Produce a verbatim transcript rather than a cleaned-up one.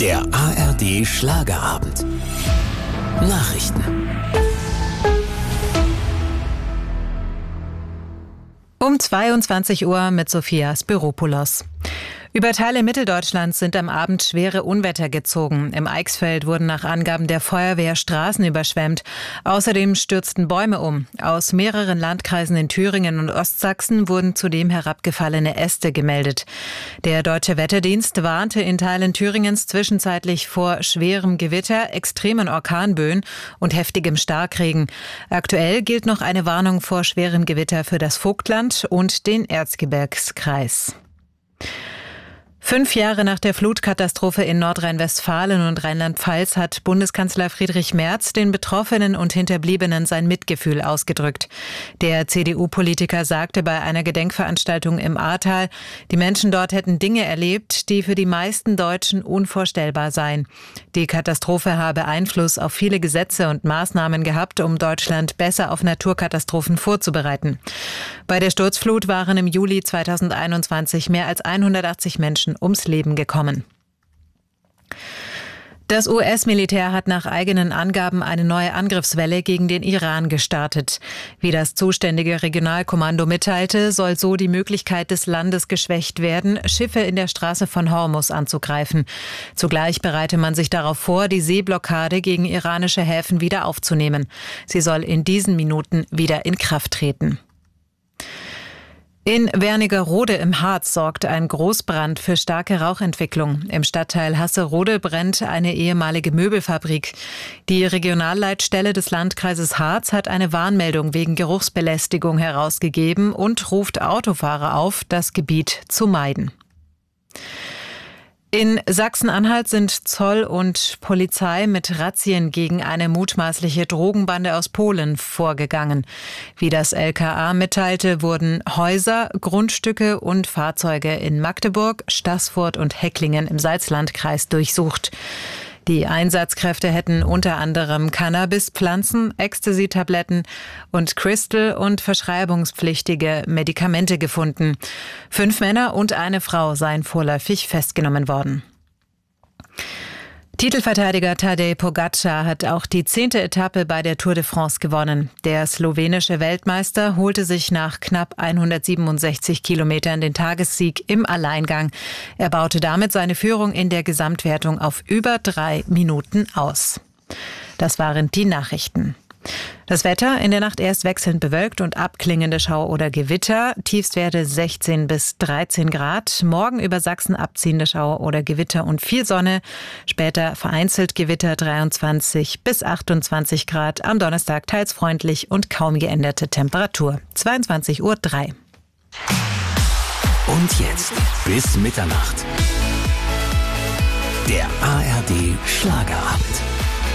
Der A R D Schlagerabend. Nachrichten. Um zweiundzwanzig Uhr mit Sophia Spiropoulos. Über Teile Mitteldeutschlands sind am Abend schwere Unwetter gezogen. Im Eichsfeld wurden nach Angaben der Feuerwehr Straßen überschwemmt. Außerdem stürzten Bäume um. Aus mehreren Landkreisen in Thüringen und Ostsachsen wurden zudem herabgefallene Äste gemeldet. Der Deutsche Wetterdienst warnte in Teilen Thüringens zwischenzeitlich vor schwerem Gewitter, extremen Orkanböen und heftigem Starkregen. Aktuell gilt noch eine Warnung vor schwerem Gewitter für das Vogtland und den Erzgebirgskreis. Fünf Jahre nach der Flutkatastrophe in Nordrhein-Westfalen und Rheinland-Pfalz hat Bundeskanzler Friedrich Merz den Betroffenen und Hinterbliebenen sein Mitgefühl ausgedrückt. Der C D U-Politiker sagte bei einer Gedenkveranstaltung im Ahrtal, die Menschen dort hätten Dinge erlebt, die für die meisten Deutschen unvorstellbar seien. Die Katastrophe habe Einfluss auf viele Gesetze und Maßnahmen gehabt, um Deutschland besser auf Naturkatastrophen vorzubereiten. Bei der Sturzflut waren im Juli zweitausendeinundzwanzig mehr als hundertachtzig Menschen ums Leben gekommen. Das U S-Militär hat nach eigenen Angaben eine neue Angriffswelle gegen den Iran gestartet. Wie das zuständige Regionalkommando mitteilte, soll so die Möglichkeit des Landes geschwächt werden, Schiffe in der Straße von Hormuz anzugreifen. Zugleich bereite man sich darauf vor, die Seeblockade gegen iranische Häfen wieder aufzunehmen. Sie soll in diesen Minuten wieder in Kraft treten. In Wernigerode im Harz sorgt ein Großbrand für starke Rauchentwicklung. Im Stadtteil Hasserode brennt eine ehemalige Möbelfabrik. Die Regionalleitstelle des Landkreises Harz hat eine Warnmeldung wegen Geruchsbelästigung herausgegeben und ruft Autofahrer auf, das Gebiet zu meiden. In Sachsen-Anhalt sind Zoll und Polizei mit Razzien gegen eine mutmaßliche Drogenbande aus Polen vorgegangen. Wie das L K A mitteilte, wurden Häuser, Grundstücke und Fahrzeuge in Magdeburg, Staßfurt und Hecklingen im Salzlandkreis durchsucht. Die Einsatzkräfte hätten unter anderem Cannabispflanzen, Ecstasy-Tabletten und Crystal- und verschreibungspflichtige Medikamente gefunden. Fünf Männer und eine Frau seien vorläufig festgenommen worden. Titelverteidiger Tadej Pogačar hat auch die zehnte Etappe bei der Tour de France gewonnen. Der slowenische Weltmeister holte sich nach knapp hundertsiebenundsechzig Kilometern den Tagessieg im Alleingang. Er baute damit seine Führung in der Gesamtwertung auf über drei Minuten aus. Das waren die Nachrichten. Das Wetter: in der Nacht erst wechselnd bewölkt und abklingende Schauer oder Gewitter. Tiefstwerte sechzehn bis dreizehn Grad. Morgen über Sachsen abziehende Schauer oder Gewitter und viel Sonne. Später vereinzelt Gewitter, dreiundzwanzig bis achtundzwanzig Grad. Am Donnerstag teils freundlich und kaum geänderte Temperatur. zweiundzwanzig Uhr drei. Und jetzt bis Mitternacht. Der A R D Schlagerabend.